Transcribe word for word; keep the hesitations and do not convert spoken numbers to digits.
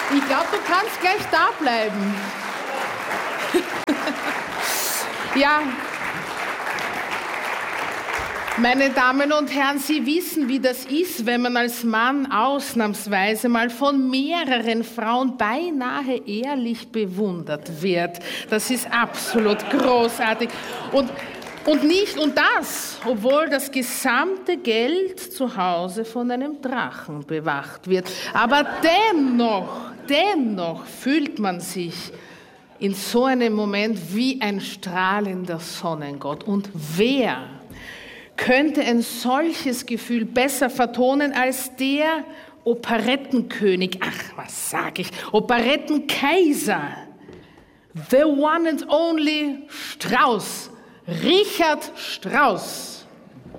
Ich glaube, du kannst gleich da bleiben. Ja, meine Damen und Herren, Sie wissen, wie das ist, wenn man als Mann ausnahmsweise mal von mehreren Frauen beinahe ehrlich bewundert wird. Das ist absolut großartig. Und, und nicht, und das, obwohl das gesamte Geld zu Hause von einem Drachen bewacht wird. Aber dennoch, dennoch fühlt man sich in so einem Moment wie ein strahlender Sonnengott. Und wer könnte ein solches Gefühl besser vertonen als der Operettenkönig, ach, was sag ich, Operettenkaiser, the one and only Strauss, Richard Strauss.